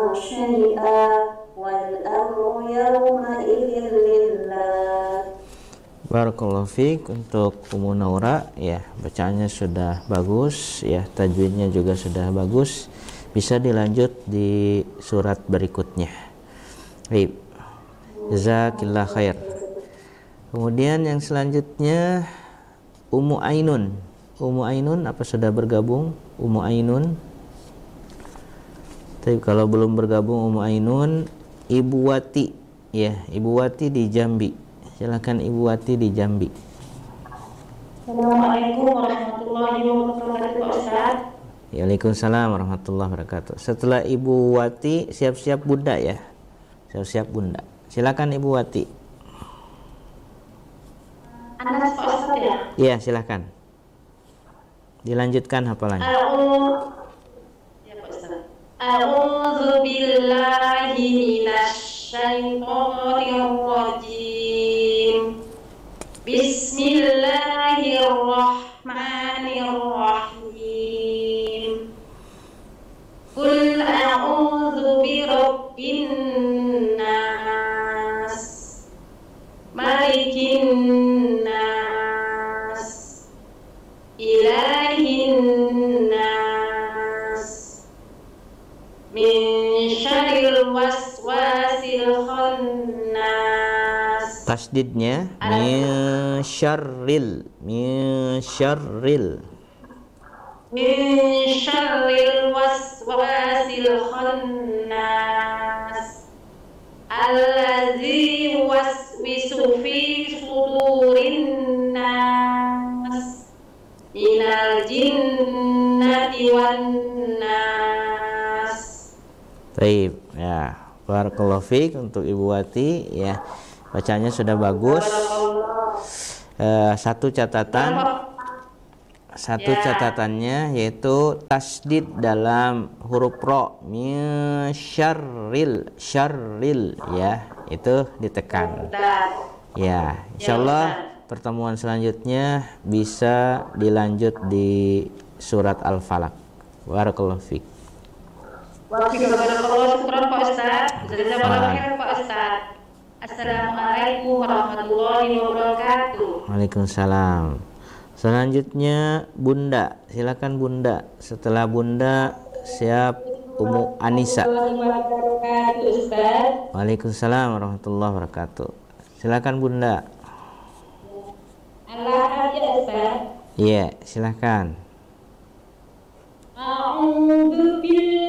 شيئا والأمر يومئذ لله. Barakallahu fiik. Untuk Ummu Naura ya, bacaannya sudah bagus ya, tajwidnya juga sudah bagus. Bisa dilanjut di surat berikutnya. Baik. Jazakillah khair. Kemudian yang selanjutnya Ummu Ainun. Ummu Ainun apa sudah bergabung? Ummu Ainun. Tapi kalau belum bergabung Ummu Ainun, Ibu Wati ya, Ibu Wati di Jambi. Silakan Ibu Wati di Jambi. Assalamualaikum warahmatullahi wabarakatuh, Pak Ustaz. Waalaikumsalam warahmatullahi wabarakatuh. Setelah Ibu Wati, siap-siap Bunda ya. Siap-siap Bunda. Silakan Ibu Wati. Anas Pak Ustaz ya? Iya, silakan. Dilanjutkan hafalannya. Ya Pak Ustaz. A'udzu billahi minasy syaithanir rajim. Bismillahirrahmanirrahim. Qul a'udzu birabbin nas, malikin nas, ilahin nas, min syarril waswasil khannas. Tasdidnya min syarril min syarril waswasil khannas allazi waswisu fi sudurin nas minal jinnati wan nas. Baik ya. Barakallahu fiik untuk Ibu Wati ya. Bacanya sudah bagus. Satu catatannya yaitu tasdid dalam huruf ro, min syarril ya, itu ditekan ya. Insyaallah pertemuan selanjutnya bisa dilanjut di surat Al-Falaq. Barakallahu fiik. Waalaikumsalam Pak Ustaz. Jazakallahu khairan Pak Ustaz. Assalamualaikum warahmatullahi wabarakatuh. Waalaikumsalam. Selanjutnya Bunda, silakan Bunda. Setelah Bunda siap Ummu Anissa. Waalaikumsalam warahmatullahi wabarakatuh. Silakan Bunda. Allah aja Ustaz. Iya, silakan. A'udzu billahi